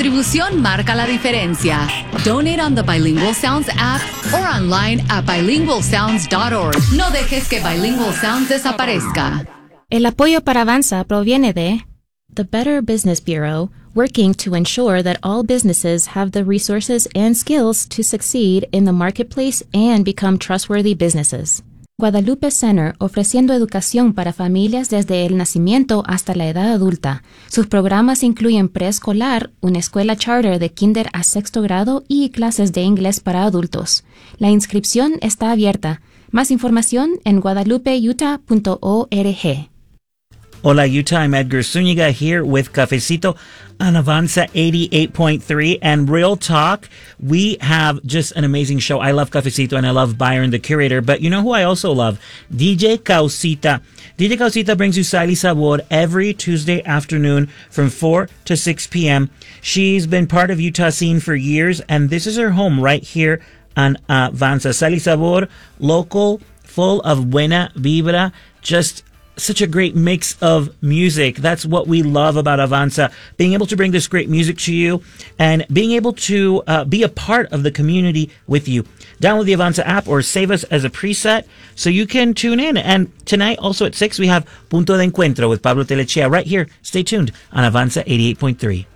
distribución marca la diferencia. Donate on the Bilingual Sounds app or online at bilingualsounds.org. No dejes que Bilingual Sounds desaparezca. El apoyo para Avanza proviene de the Better Business Bureau, working to ensure that all businesses have the resources and skills to succeed in the marketplace and become trustworthy businesses. Guadalupe Center, ofreciendo educación para familias desde el nacimiento hasta la edad adulta. Sus programas incluyen preescolar, una escuela charter de kinder a sexto grado y clases de inglés para adultos. La inscripción está abierta. Más información en guadalupeutah.org. Hola Utah, I'm Edgar Zúñiga here with Cafecito on Avanza 88.3 and Real Talk. We have just an amazing show. I love Cafecito and I love Byron, the curator, but you know who I also love? DJ Causita. DJ Causita brings you Sal y Sabor every Tuesday afternoon from 4 to 6 p.m. She's been part of Utah scene for years and this is her home right here on Avanza. Sal y Sabor, local, full of buena vibra, just such a great mix of music. That's what we love about Avanza, being able to bring this great music to you and being able to be a part of the community with you. Download the Avanza app or save us as a preset so you can tune in. And tonight, also at 6, we have Punto de Encuentro with Pablo Telechea right here. Stay tuned on Avanza 88.3.